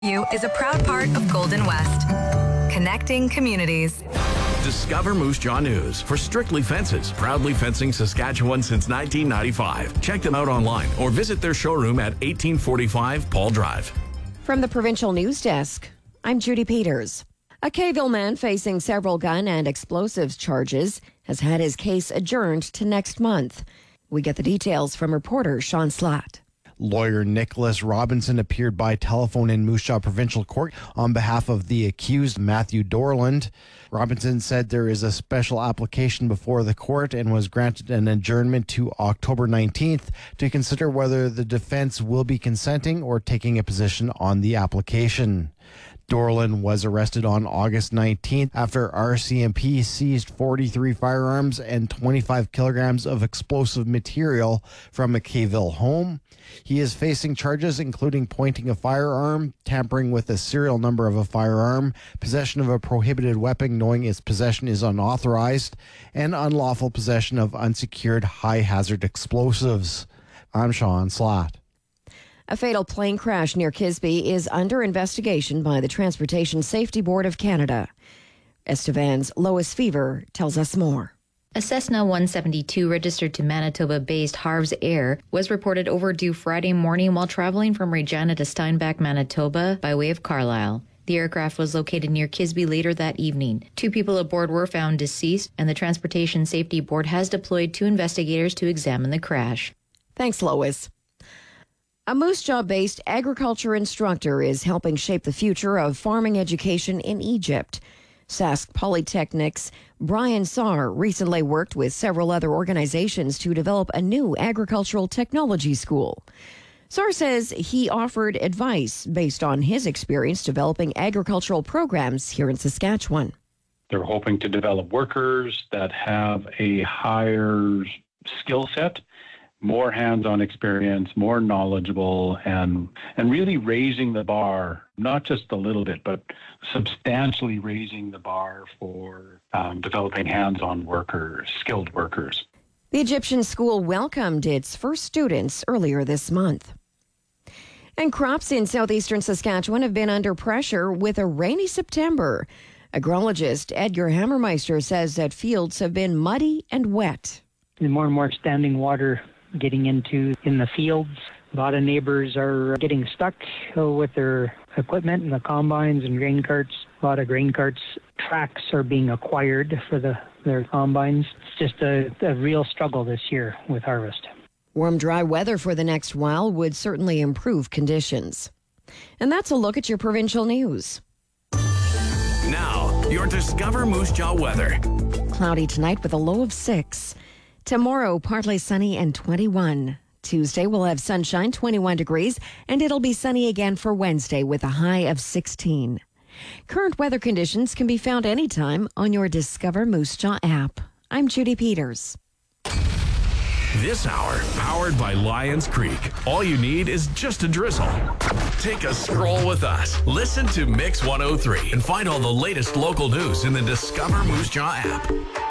You is a proud part of Golden West. Connecting communities. Discover Moose Jaw News for Strictly Fences, proudly fencing Saskatchewan since 1995. Check them out online or visit their showroom at 1845 Paul Drive. From the Provincial News Desk, I'm Judy Peters. A Kayville man facing several gun and explosives charges has had his case adjourned to next month. We get the details from reporter Sean Slatt. Lawyer Nicholas Robinson appeared by telephone in Moose Jaw Provincial Court on behalf of the accused, Matthew Dorland. Robinson said there is a special application before the court and was granted an adjournment to October 19th to consider whether the defense will be consenting or taking a position on the application. Dorland was arrested on August 19th after RCMP seized 43 firearms and 25 kilograms of explosive material from a Kayville home. He is facing charges including pointing a firearm, tampering with the serial number of a firearm, possession of a prohibited weapon knowing its possession is unauthorized, and unlawful possession of unsecured high-hazard explosives. I'm Sean Slatt. A fatal plane crash near Kisby is under investigation by the Transportation Safety Board of Canada. Estevan's Lois Fever tells us more. A Cessna 172 registered to Manitoba-based Harv's Air was reported overdue Friday morning while traveling from Regina to Steinbach, Manitoba by way of Carlisle. The aircraft was located near Kisby later that evening. 2 people aboard were found deceased, and the Transportation Safety Board has deployed 2 investigators to examine the crash. Thanks, Lois. A Moose Jaw-based agriculture instructor is helping shape the future of farming education in Egypt. Sask Polytechnic's Brian Saar recently worked with several other organizations to develop a new agricultural technology school. Saar says he offered advice based on his experience developing agricultural programs here in Saskatchewan. They're hoping to develop workers that have a higher skill set, more hands-on experience, more knowledgeable, and really raising the bar, not just a little bit, but substantially raising the bar for developing hands-on workers, skilled workers. The Egyptian school welcomed its first students earlier this month. And crops in southeastern Saskatchewan have been under pressure with a rainy September. Agrologist Edgar Hammermeister says that fields have been muddy and wet. More and more standing water getting in the fields. A lot of neighbors are getting stuck with their equipment and the combines and grain carts. A lot of grain carts tracks are being acquired for their combines. It's just a real struggle this year with harvest. Warm, dry weather for the next while would certainly improve conditions. And that's a look at your provincial news. Now, your Discover Moose Jaw weather. Cloudy tonight with a low of 6. Tomorrow, partly sunny and 21. Tuesday, we'll have sunshine, 21 degrees, and it'll be sunny again for Wednesday with a high of 16. Current weather conditions can be found anytime on your Discover Moose Jaw app. I'm Judy Peters. This hour, powered by Lions Creek. All you need is just a drizzle. Take a stroll with us. Listen to Mix 103 and find all the latest local news in the Discover Moose Jaw app.